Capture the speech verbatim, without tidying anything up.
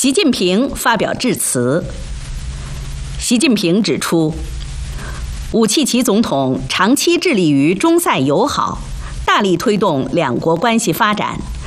习近平发表致辞。习近平指出，武契奇总统长期致力于中塞友好，大力推动两国关系发展，